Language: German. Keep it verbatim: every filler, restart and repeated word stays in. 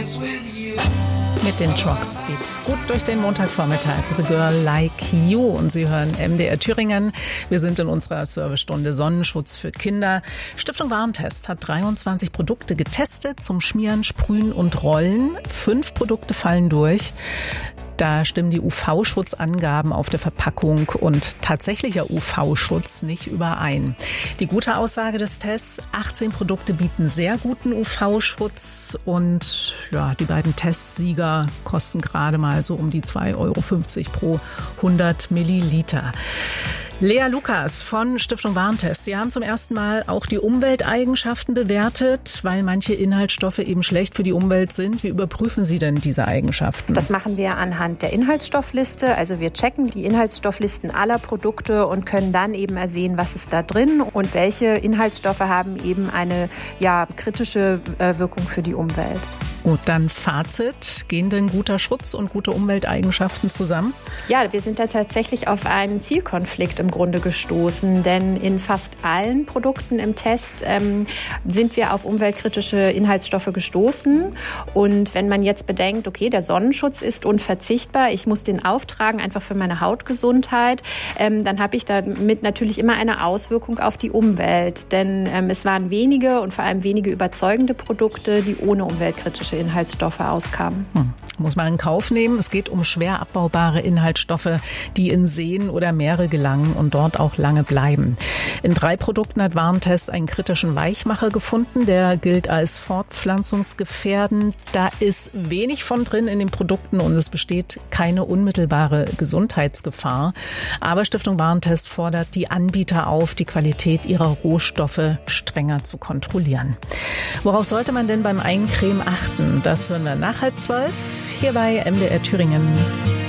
Mit den Trucks geht's gut durch den Montagvormittag. The Girl Like You. Und Sie hören M D R Thüringen. Wir sind in unserer Servicestunde Sonnenschutz für Kinder. Stiftung Warentest hat dreiundzwanzig Produkte getestet zum Schmieren, Sprühen und Rollen. Fünf Produkte fallen durch. Da stimmen die U V-Schutzangaben auf der Verpackung und tatsächlicher U V-Schutz nicht überein. Die gute Aussage des Tests: achtzehn Produkte bieten sehr guten U V-Schutz und ja, die beiden Testsieger kosten gerade mal so um die zwei Euro fünfzig pro hundert Milliliter. Lea Lukas von Stiftung Warentest. Sie haben zum ersten Mal auch die Umwelteigenschaften bewertet, weil manche Inhaltsstoffe eben schlecht für die Umwelt sind. Wie überprüfen Sie denn diese Eigenschaften? Das machen wir anhand der Inhaltsstoffliste. Also wir checken die Inhaltsstofflisten aller Produkte und können dann eben ersehen, was ist da drin und welche Inhaltsstoffe haben eben eine ja, kritische Wirkung für die Umwelt. Gut, dann Fazit. Gehen denn guter Schutz und gute Umwelteigenschaften zusammen? Ja, wir sind da tatsächlich auf einen Zielkonflikt im Grunde gestoßen, denn in fast allen Produkten im Test ähm, sind wir auf umweltkritische Inhaltsstoffe gestoßen. Und wenn man jetzt bedenkt, okay, der Sonnenschutz ist unverzichtbar, ich muss den auftragen, einfach für meine Hautgesundheit, ähm, dann habe ich damit natürlich immer eine Auswirkung auf die Umwelt. Denn ähm, es waren wenige und vor allem wenige überzeugende Produkte, die ohne umweltkritische Inhaltsstoffe auskamen. Hm. Muss man in Kauf nehmen. Es geht um schwer abbaubare Inhaltsstoffe, die in Seen oder Meere gelangen und dort auch lange bleiben. In drei Produkten hat Warentest einen kritischen Weichmacher gefunden. Der gilt als fortpflanzungsgefährdend. Da ist wenig von drin in den Produkten und es besteht keine unmittelbare Gesundheitsgefahr. Aber Stiftung Warentest fordert die Anbieter auf, die Qualität ihrer Rohstoffe strenger zu kontrollieren. Worauf sollte man denn beim Eincremen achten? Das hören wir nach halb zwölf hier bei M D R Thüringen.